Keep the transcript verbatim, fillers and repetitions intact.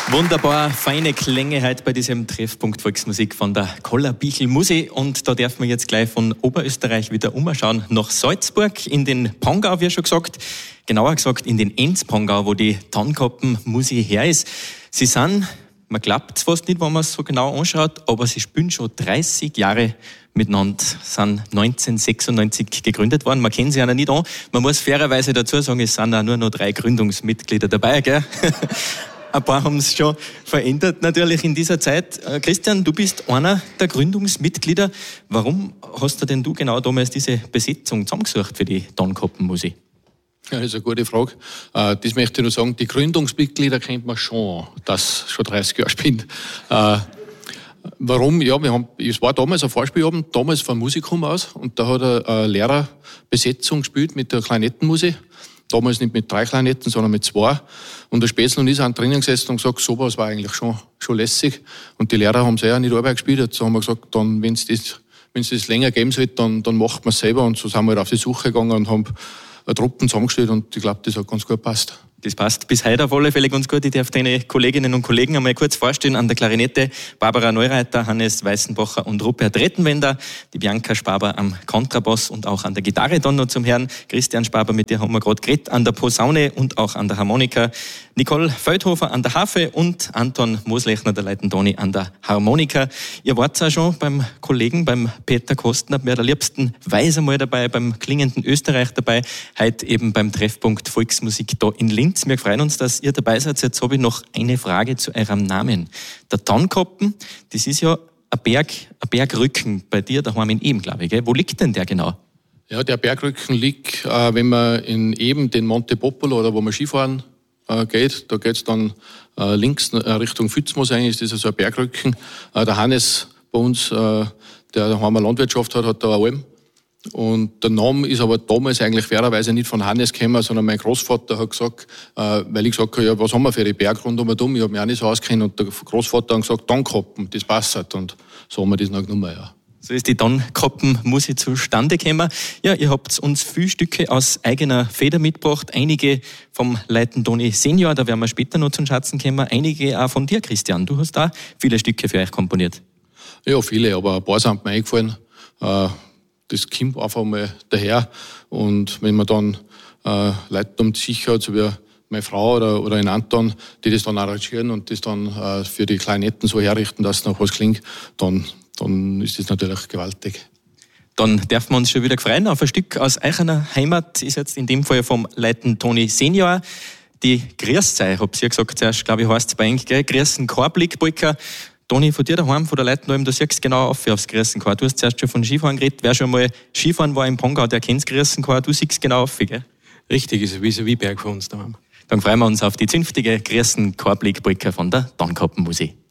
Wunderbar, feine Klänge heute bei diesem Treffpunkt Volksmusik von der Koller Bichl Musi. Und da dürfen wir jetzt gleich von Oberösterreich wieder umschauen nach Salzburg in den Pongau, wie schon gesagt. Genauer gesagt in den Enz-Pongau, wo die Tannkoppen Musi her ist. Sie sind, man glaubt es fast nicht, wenn man es so genau anschaut, aber sie spielen schon dreißig Jahre miteinander, sind neunzehnhundertsechsundneunzig gegründet worden. Man kennt sie ja noch nicht an. Man muss fairerweise dazu sagen, es sind auch nur noch drei Gründungsmitglieder dabei, gell? Ein paar haben es schon verändert natürlich in dieser Zeit. Christian, du bist einer der Gründungsmitglieder. Warum hast du denn du genau damals diese Besetzung zusammengesucht für die Tannkoppen-Musi? Ja, das ist eine gute Frage. Das möchte ich nur sagen, die Gründungsmitglieder kennt man schon, das schon dreißig Jahre spielt. Warum? Ja, wir haben, es war damals ein Vorspielabend, damals vom Musikum aus, und da hat er eine Lehrerbesetzung gespielt mit der Klarinettenmusi. Damals nicht mit drei Klarinetten, sondern mit zwei. Und der Spätzl und ich sind drinnen gesessen und gesagt, sowas war eigentlich schon, schon lässig. Und die Lehrer haben es ja nicht Arbeit gespielt. Jetzt haben wir gesagt, dann, wenn es das, wenn es das länger geben soll, dann, dann macht man es selber. Und so sind wir halt auf die Suche gegangen und haben eine Truppe zusammengestellt, und ich glaube, das hat ganz gut gepasst. Das passt bis heute auf alle Fälle ganz gut. Ich darf deine Kolleginnen und Kollegen einmal kurz vorstellen. An der Klarinette Barbara Neureiter, Hannes Weißenbacher und Rupert Rettenwender. Die Bianca Spaber am Kontrabass und auch an der Gitarre dann noch zum Herrn. Christian Spaber, mit dir haben wir gerade geredet, an der Posaune und auch an der Harmonika. Nicole Feldhofer an der Harfe und Anton Moslechner, der Leitendoni, an der Harmonika. Ihr wart auch schon beim Kollegen, beim Peter Kostner, mir der liebsten Weiß einmal dabei, beim klingenden Österreich dabei. Heute eben beim Treffpunkt Volksmusik da in Linz. Wir freuen uns, dass ihr dabei seid. Jetzt habe ich noch eine Frage zu eurem Namen. Der Tannkoppen, das ist ja ein Berg, ein Bergrücken bei dir daheim in Ehm, glaube ich. Gell? Wo liegt denn der genau? Ja, der Bergrücken liegt, äh, wenn man in Ehm den Monte Popolo oder wo man Skifahren äh, geht, da geht's dann äh, links äh, Richtung Fützmoos eigentlich, ist das so ein Bergrücken. Äh, der Hannes bei uns, äh, der daheim eine Landwirtschaft hat, hat da eine Alm. Und der Name ist aber damals eigentlich fairerweise nicht von Hannes gekommen, sondern mein Großvater hat gesagt, äh, weil ich gesagt habe, ja, was haben wir für die Berg rund um und um? Ich habe mich auch nicht so ausgekannt, und der Großvater hat gesagt, Tannkoppen, das passt halt. Und so haben wir das noch genommen, ja. So ist die Tannkoppen-Musi zustande gekommen. Ja, ihr habt uns viele Stücke aus eigener Feder mitgebracht. Einige vom Leitendoni Senior, da werden wir später noch zum Schatzen kommen. Einige auch von dir, Christian. Du hast da viele Stücke für euch komponiert. Ja, viele, aber ein paar sind mir eingefallen. Äh, Das kommt einfach mal daher. Und wenn man dann äh, Leute um sich hat, so wie meine Frau oder, oder ein Anton, die das dann arrangieren und das dann äh, für die Klarinetten so herrichten, dass es noch was klingt, dann, dann ist das natürlich gewaltig. Dann dürfen wir uns schon wieder freuen auf ein Stück aus eurer Heimat. Ist jetzt in dem Fall vom Leitendoni Senior. Die Grüßzeit, habt ihr gesagt zuerst, glaube ich, heißt es bei euch, gell? Grüßen Chorblick-Polka. Toni, von dir daheim, von der Leitendalm, du siehst genau auf aufs Grüßenchor. Du hast zuerst schon von Skifahren geredet. Wer schon mal Skifahren war im Pongau, der kennt das Grüßenchor. Du siehst genau auf, gell? Richtig, ist ein vis-à-vis Berg von uns daheim. Dann freuen wir uns auf die zünftige Grüßenchorblick-Polka von der Tannkoppen-Musi.